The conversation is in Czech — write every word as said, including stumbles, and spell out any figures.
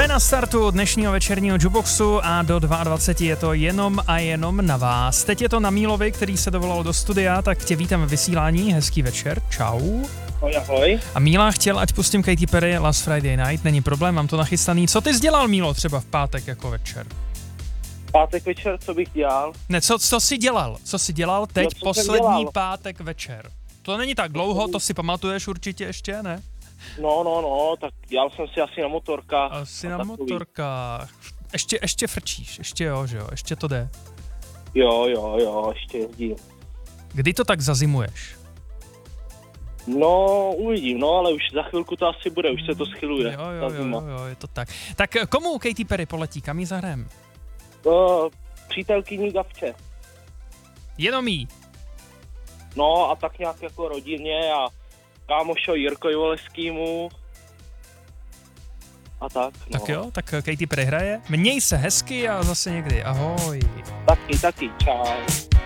Jsme na startu dnešního večerního Jukeboxu a do dvacet dva je to jenom a jenom na vás. Teď je to na Mílovi, který se dovolal do studia, tak tě vítám v vysílání. Hezký večer, čau. Ahoj, ahoj. A Míla chtěl, ať pustím Katy Perry Last Friday Night, není problém, mám to nachystaný. Co ty jsi dělal, Mílo, třeba v pátek jako večer? Pátek večer, co bych dělal? Ne, co, co jsi dělal? Co jsi dělal teď, no, poslední dělal? pátek večer? To není tak dlouho, to si pamatuješ určitě ještě, ne? No, no, no, tak dělal jsem si asi na motorkách. Asi na takový. motorkách. Ještě, ještě frčíš, ještě jo, že jo, ještě to jde. Jo, jo, jo, ještě jezdím. Kdy to tak zazimuješ? No, uvidím, no, ale už za chvilku to asi bude, už se to schyluje. Jo, jo, jo, jo, jo, je to tak. Tak komu Katy Perry poletí, kam jí zahrajem? Uh, přítelkyní Gavče. Jenom jí. No a tak nějak jako rodině a kámošo Jirkovi Voleskýmu. A tak, no. Tak jo, tak Katy Perry hraje. Měj se hezky a zase někdy. Ahoj. Taky, taky, čau.